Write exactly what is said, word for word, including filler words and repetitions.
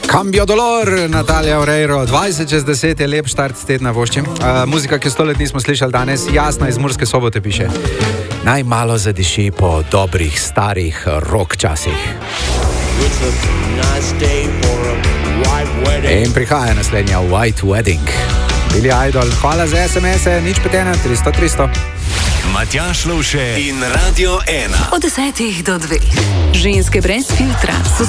Cambio dolor, Natalija Oreiro, dvajset čez deset je lep štart tedna voščim. Uh, muzika, ki jo sto let nismo slišali danes, jasna iz Murske Sobote piše. Naj malo zadiši po dobrih, starih rock časih. In prihaja naslednja White Wedding. Billy Idol, hvala za es em es-e, nič petena, tristo tristo. Matjaž Lovše in Radio ena. Od desetih do dveh. Ženske brez filtra so